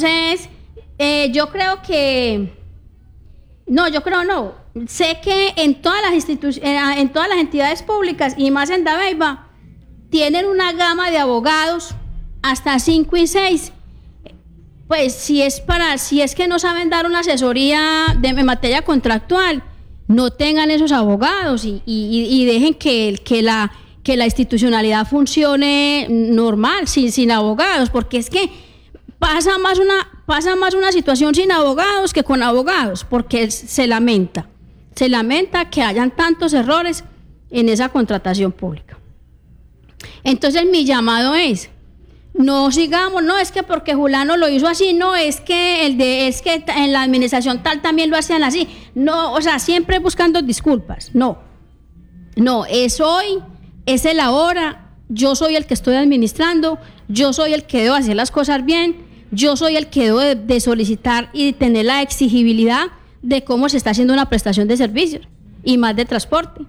Entonces, yo creo que, no, sé que en todas las en todas las entidades públicas y más en Dabeiba, tienen una gama de abogados hasta 5 y 6. Pues si es que no saben dar una asesoría en materia contractual, no tengan esos abogados y dejen que la institucionalidad funcione normal, sin abogados, porque es que pasa más una situación sin abogados que con abogados, porque se lamenta que hayan tantos errores en esa contratación pública. Entonces mi llamado es: no sigamos, no es que porque Julano lo hizo así, no es que es que en la administración tal también lo hacían así, no, o sea, siempre buscando disculpas. No, es hoy, es el ahora. Yo soy el que estoy administrando, yo soy el que debo hacer las cosas bien, yo soy el que debo de solicitar y tener la exigibilidad de cómo se está haciendo una prestación de servicios y más de transporte.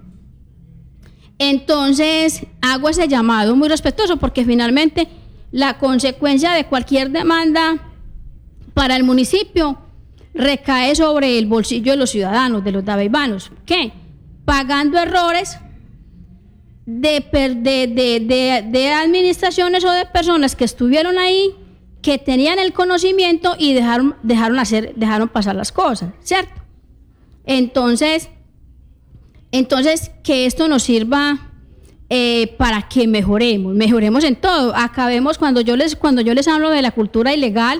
Entonces hago ese llamado muy respetuoso, porque finalmente la consecuencia de cualquier demanda para el municipio recae sobre el bolsillo de los ciudadanos, de los dabeibanos, que pagando errores de administraciones o de personas que estuvieron ahí, que tenían el conocimiento y dejaron pasar las cosas, ¿cierto? Entonces que esto nos sirva para que mejoremos en todo. Acabemos, cuando yo les hablo de la cultura ilegal,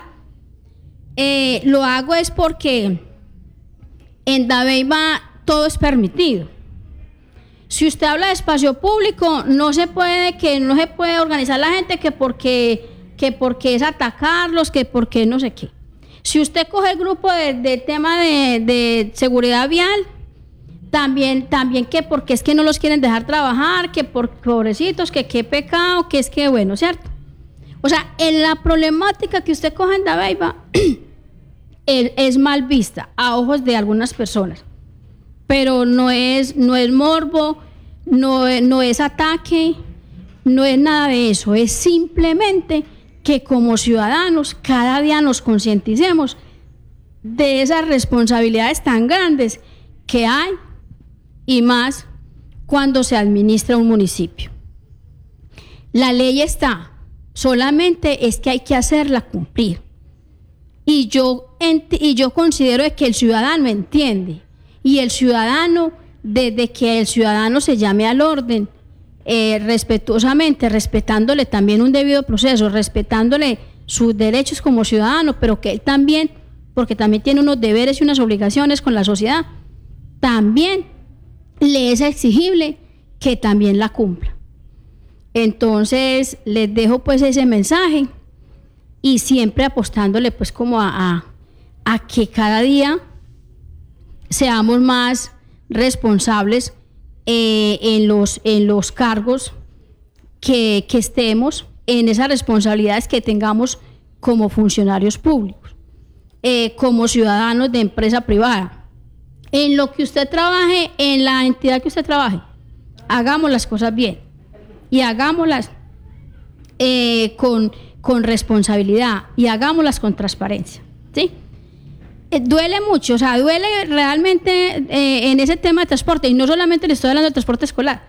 lo hago es porque en Dabeiba todo es permitido. Si usted habla de espacio público, no se puede organizar la gente que porque es atacarlos, que porque no sé qué. Si usted coge el grupo de tema de seguridad vial, también que porque es que no los quieren dejar trabajar, que por pobrecitos, que qué pecado, que es que bueno, ¿cierto? O sea, en la problemática que usted coge en Dabeiba es mal vista a ojos de algunas personas, pero no es morbo, no es ataque, no es nada de eso, es simplemente que como ciudadanos cada día nos concienticemos de esas responsabilidades tan grandes que hay, y más cuando se administra un municipio. La ley está, solamente es que hay que hacerla cumplir. Y yo considero que el ciudadano entiende, y el ciudadano, desde que el ciudadano se llame al orden, respetuosamente, respetándole también un debido proceso, respetándole sus derechos como ciudadano, pero que él también, porque también tiene unos deberes y unas obligaciones con la sociedad, también le es exigible que también la cumpla. Entonces les dejo pues ese mensaje, y siempre apostándole pues como a que cada día seamos más responsables en los cargos que estemos, en esas responsabilidades que tengamos como funcionarios públicos, como ciudadanos de empresa privada. En lo que usted trabaje, en la entidad que usted trabaje, hagamos las cosas bien y hagámoslas con responsabilidad, y hagámoslas con transparencia, ¿sí? Duele mucho, o sea, duele realmente en ese tema de transporte, y no solamente le estoy hablando de transporte escolar.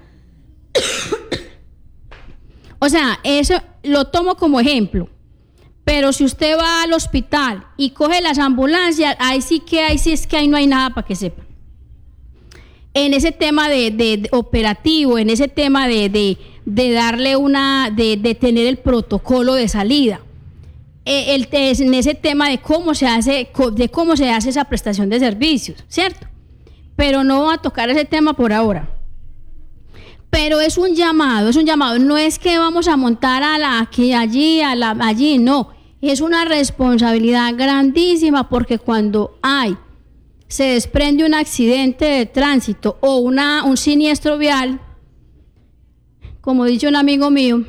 O sea, eso lo tomo como ejemplo. Pero si usted va al hospital y coge las ambulancias, ahí sí es que ahí no hay nada para que sepa. En ese tema de operativo, en ese tema de darle de tener el protocolo de salida, en ese tema de cómo se hace esa prestación de servicios, ¿cierto? Pero no voy a tocar ese tema por ahora. Pero es un llamado, no es que vamos a montar allí, no, es una responsabilidad grandísima, porque cuando se desprende un accidente de tránsito o un siniestro vial, como dice un amigo mío,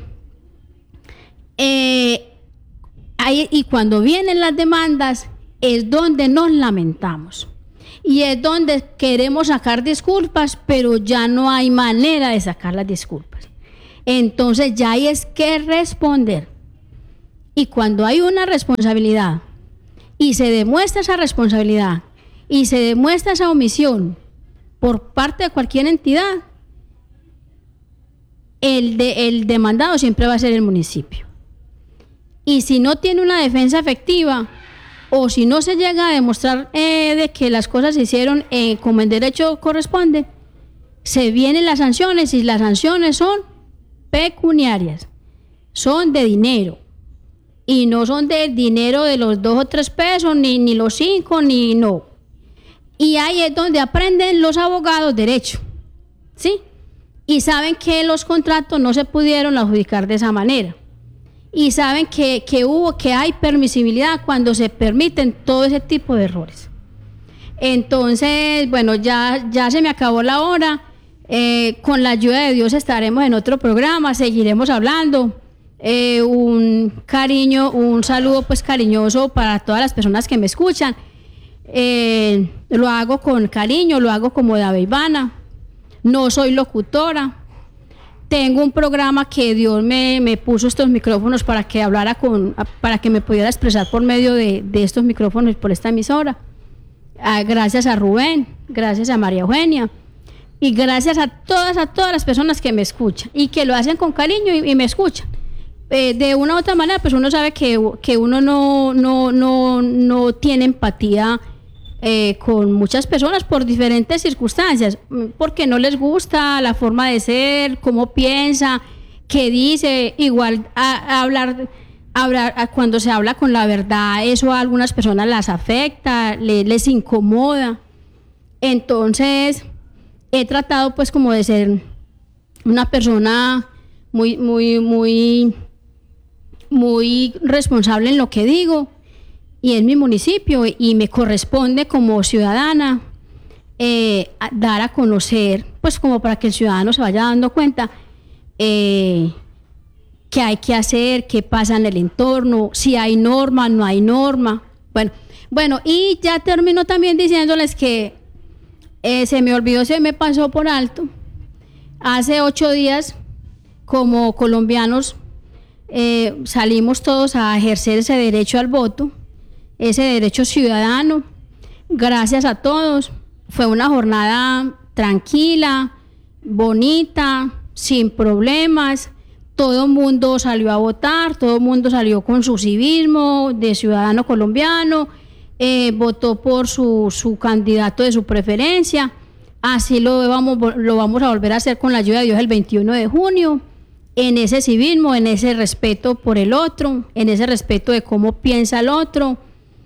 y cuando vienen las demandas es donde nos lamentamos. Y es donde queremos sacar disculpas, pero ya no hay manera de sacar las disculpas. Entonces ya hay que responder. Y cuando hay una responsabilidad y se demuestra esa responsabilidad y se demuestra esa omisión por parte de cualquier entidad, el demandado siempre va a ser el municipio. Y si no tiene una defensa efectiva, o si no se llega a demostrar de que las cosas se hicieron como el derecho corresponde, se vienen las sanciones, y las sanciones son pecuniarias, son de dinero, y no son del dinero de los 2 o 3 pesos, ni los 5, ni no. Y ahí es donde aprenden los abogados derecho, ¿sí? Y saben que los contratos no se pudieron adjudicar de esa manera. Y saben que hay permisibilidad cuando se permiten todo ese tipo de errores. Entonces, bueno, ya se me acabó la hora. Con la ayuda de Dios estaremos en otro programa, seguiremos hablando. Un saludo pues cariñoso para todas las personas que me escuchan. Lo hago con cariño, lo hago como Daveibana. No soy locutora. Tengo un programa que Dios me puso estos micrófonos para que hablara para que me pudiera expresar por medio de estos micrófonos, por esta emisora. Gracias a Rubén, gracias a María Eugenia y gracias a todas las personas que me escuchan y que lo hacen con cariño y me escuchan. De una u otra manera, pues uno sabe que uno no tiene empatía con muchas personas por diferentes circunstancias, porque no les gusta la forma de ser, cómo piensa, qué dice. Igual hablar cuando se habla con la verdad, eso a algunas personas las afecta, les incomoda. Entonces he tratado pues como de ser una persona muy responsable en lo que digo, y es mi municipio y me corresponde como ciudadana dar a conocer, pues como para que el ciudadano se vaya dando cuenta qué hay que hacer, qué pasa en el entorno, si hay norma, no hay norma. Bueno, y ya termino también diciéndoles que se me pasó por alto. Hace 8 días, como colombianos, salimos todos a ejercer ese derecho al voto, ese derecho ciudadano. Gracias a todos. Fue una jornada tranquila, bonita, sin problemas. Todo el mundo salió a votar, todo el mundo salió con su civismo de ciudadano colombiano, votó por su candidato de su preferencia. Así lo vamos a volver a hacer con la ayuda de Dios el 21 de junio, en ese civismo, en ese respeto por el otro, en ese respeto de cómo piensa el otro.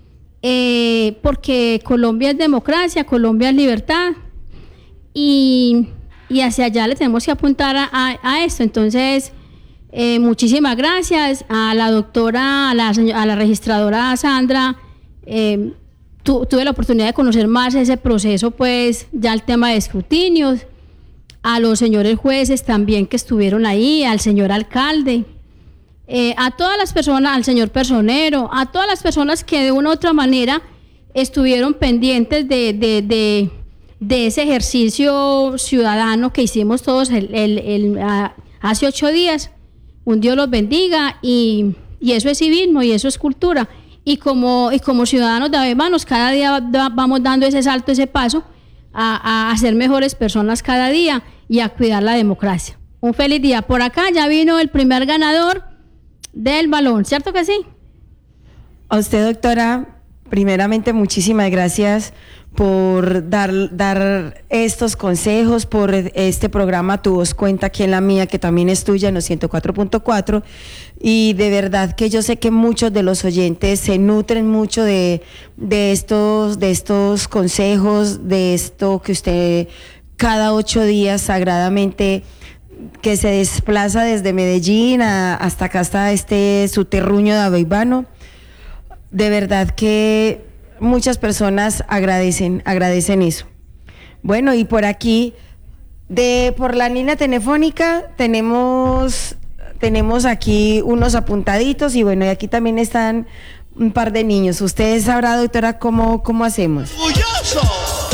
Porque Colombia es democracia, Colombia es libertad, y hacia allá le tenemos que apuntar a esto. Entonces, muchísimas gracias a la doctora, a la registradora Sandra. Tuve la oportunidad de conocer más ese proceso, pues ya el tema de escrutinios, a los señores jueces también que estuvieron ahí, al señor alcalde. A todas las personas, al señor personero, a todas las personas que de una u otra manera estuvieron pendientes de ese ejercicio ciudadano que hicimos todos hace 8 días. Un Dios los bendiga, y eso es civismo y eso es cultura. Y como ciudadanos de Daveibana, cada día vamos dando ese salto, ese paso a ser mejores personas cada día y a cuidar la democracia. Un feliz día. Por acá ya vino el primer ganador del balón, ¿cierto que sí? A usted, doctora, primeramente muchísimas gracias por dar estos consejos, por este programa Tu Voz Cuenta, aquí en la mía, que también es tuya, en los 104.4, y de verdad que yo sé que muchos de los oyentes se nutren mucho de estos consejos, de esto que usted cada 8 días sagradamente, que se desplaza desde Medellín hasta acá, hasta su terruño daveibano. De verdad que muchas personas agradecen eso. Bueno, y por aquí, por la línea telefónica, tenemos aquí unos apuntaditos, y bueno, y aquí también están un par de niños. Usted sabrá, doctora, cómo hacemos. ¡Orgulloso!